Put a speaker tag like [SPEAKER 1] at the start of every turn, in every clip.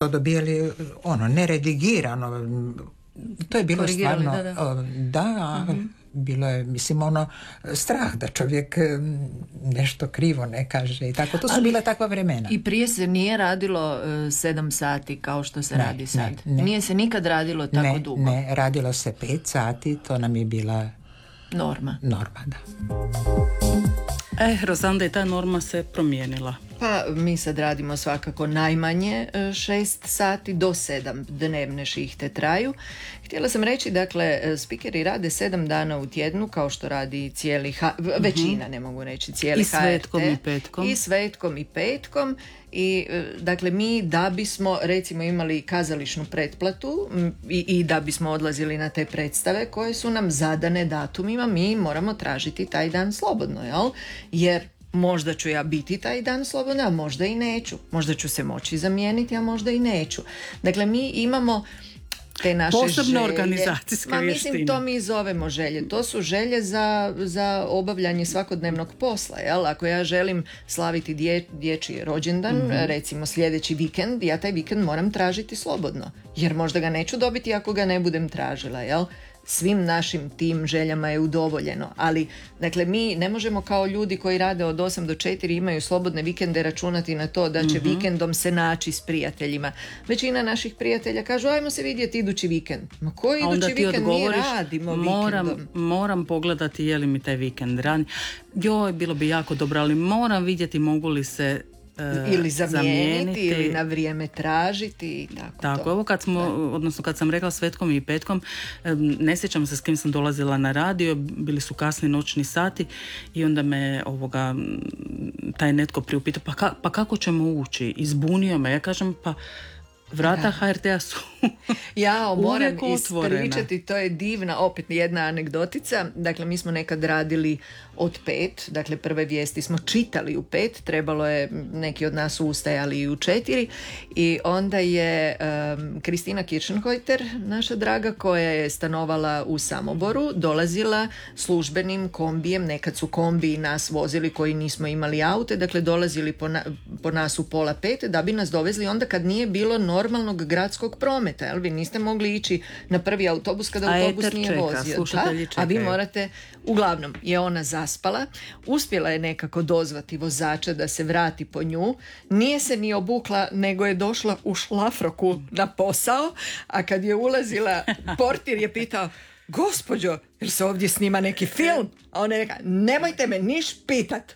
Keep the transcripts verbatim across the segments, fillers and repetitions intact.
[SPEAKER 1] to dobijali ono, neredigirano. To je bilo
[SPEAKER 2] Korigirali,
[SPEAKER 1] stvarno...
[SPEAKER 2] da, da.
[SPEAKER 1] da uh-huh. Bilo je, mislim, ono, strah da čovjek nešto krivo ne kaže i tako. To su
[SPEAKER 2] Ali
[SPEAKER 1] bila takva vremena.
[SPEAKER 2] I prije se nije radilo uh, sedam sati kao što se
[SPEAKER 1] ne,
[SPEAKER 2] radi sad.
[SPEAKER 1] Ne, ne.
[SPEAKER 2] Nije se nikad radilo tako
[SPEAKER 1] ne,
[SPEAKER 2] dugo.
[SPEAKER 1] Ne, radilo se pet sati, to nam je bila
[SPEAKER 2] norma.
[SPEAKER 1] Norma, da.
[SPEAKER 3] E, Rozanda, i ta norma se promijenila.
[SPEAKER 2] Pa mi sad radimo svakako najmanje šest sati do sedam dnevne šihte traju. Htjela sam reći, dakle, spikeri rade sedam dana u tjednu kao što radi cijeli, ha- većina, uh-huh. ne mogu reći cijeli
[SPEAKER 3] I svetkom
[SPEAKER 2] H R T.
[SPEAKER 3] i petkom.
[SPEAKER 2] I svetkom i petkom. I dakle mi da bismo recimo imali kazališnu pretplatu i, i da bismo odlazili na te predstave koje su nam zadane datumima, mi moramo tražiti taj dan slobodno, jel? Jer možda ću ja biti taj dan slobodna, a možda i neću. Možda ću se moći zamijeniti, a možda i neću. Dakle, mi imamo te naše
[SPEAKER 3] posebne
[SPEAKER 2] želje.
[SPEAKER 3] organizacijske
[SPEAKER 2] Ma,
[SPEAKER 3] vještine.
[SPEAKER 2] mislim, to mi zovemo želje. To su želje za, za obavljanje svakodnevnog posla. Jel? Ako ja želim slaviti dje, dječji rođendan, mm-hmm. recimo sljedeći vikend, ja taj vikend moram tražiti slobodno. Jer možda ga neću dobiti ako ga ne budem tražila, jel? Svim našim tim željama je udovoljeno, ali dakle mi ne možemo kao ljudi koji rade od osam do četiri imaju slobodne vikende računati na to da će mm-hmm. vikendom se naći s prijateljima. Većina naših prijatelja kažu ajmo se vidjeti idući vikend. Ma koji idući vikend mi radimo
[SPEAKER 3] moram,
[SPEAKER 2] vikendom?
[SPEAKER 3] Moram pogledati je li mi taj vikend rani. Joj, bilo bi jako dobro, ali moram vidjeti mogu li se
[SPEAKER 2] ili zamijeniti, zamijeniti ili na vrijeme tražiti i tako.
[SPEAKER 3] Tako,
[SPEAKER 2] to.
[SPEAKER 3] Ovo kad smo, da. odnosno kad sam rekla svetkom i petkom, ne sjećam se s kim sam dolazila na radio, bili su kasni noćni sati i onda me ovoga taj netko priupitao, pa, ka, pa kako ćemo ući? Izbunio me, ja kažem, pa vrata H R T-a su
[SPEAKER 2] ja moram ispričati, to je divna, opet jedna anegdotica. Dakle, mi smo nekad radili od pet, dakle prve vijesti smo čitali u pet, trebalo je, neki od nas ustajali i u četiri i onda je um, Kristina Kirchenhojter, naša draga, koja je stanovala u Samoboru, dolazila službenim kombijem, nekad su kombiji nas vozili koji nismo imali aute, dakle dolazili po, na, po nas u pola pet da bi nas dovezli onda kad nije bilo normalnog gradskog prometa, jel? Vi niste mogli ići na prvi autobus kada
[SPEAKER 3] a
[SPEAKER 2] autobus nije
[SPEAKER 3] čeka,
[SPEAKER 2] vozio. Da? A vi morate, uglavnom je ona zaspala, uspjela je nekako dozvati vozača da se vrati po nju, nije se ni obukla nego je došla u šlafroku na posao, a kad je ulazila portir je pitao gospođo, jer se ovdje snima neki film? A ona je rekla, nemojte me niš pitat.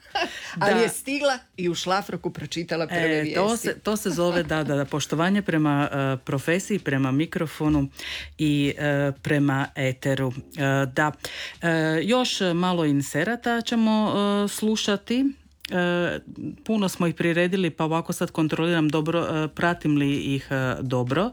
[SPEAKER 2] Ali je stigla i u šlafroku pročitala prve
[SPEAKER 3] e,
[SPEAKER 2] vijesti.
[SPEAKER 3] To se, to se zove da, da, da poštovanje prema uh, profesiji, prema mikrofonu i uh, prema eteru. Uh, da, uh, još malo inserata ćemo uh, slušati. E, puno smo ih priredili, pa ovako sad kontroliram dobro, e, pratim li ih e, dobro.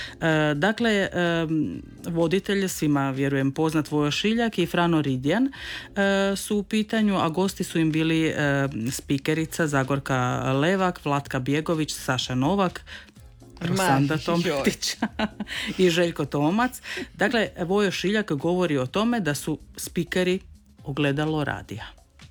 [SPEAKER 3] E, dakle, e, voditelj, svima vjerujem poznat, Vojo Šiljak i Frano Ridjan e, su u pitanju, a gosti su im bili e, spikerica Zagorka Levak, Vlatka Bjegović, Saša Novak, Rozanda Tometić i Željko Tomac. Dakle, Vojo Šiljak govori o tome da su spikeri ogledalo radija.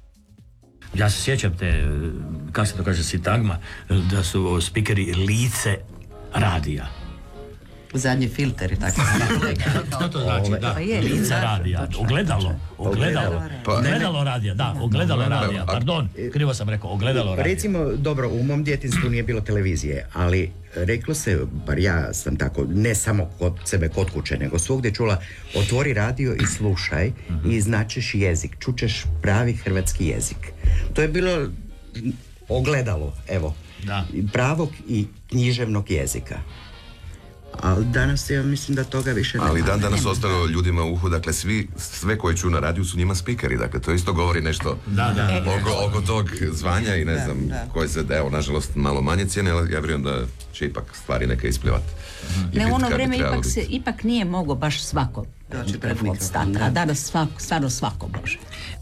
[SPEAKER 4] Ja se sjećam te, kako se to kaže, sintagma, da su spikeri lice radija.
[SPEAKER 5] Zadnji filter i tako.
[SPEAKER 4] Što to znači? Da, lice radija, ogledalo, ogledalo, ogledalo radija, da, ogledalo radija, pardon, krivo sam rekao, ogledalo radija.
[SPEAKER 6] Recimo, dobro, u mom djetinjstvu nije bilo televizije, ali reklo se, bar ja sam tako, ne samo kod sebe, kod kuće, nego svugdje čula, otvori radio i slušaj mm-hmm. i značeš jezik, čučeš pravi hrvatski jezik. To je bilo ogledalo, evo,
[SPEAKER 4] da.
[SPEAKER 6] pravog i književnog jezika. Ali danas ja mislim da toga više nema.
[SPEAKER 7] Ali dan danas ostalo ljudima u uhu, dakle svi, sve koji čuju na radiju su njima spikeri, dakle to isto govori nešto
[SPEAKER 4] da, da.
[SPEAKER 7] Oko, oko tog zvanja i ne da, znam da. Koje se, evo, nažalost malo manje cijene, ali ja vjerujem da će ipak stvari neke isplivati.
[SPEAKER 5] Ne, u ono vrijeme ipak, se, ipak nije moglo baš svako doći pred stata, a danas svako, stvarno svako može.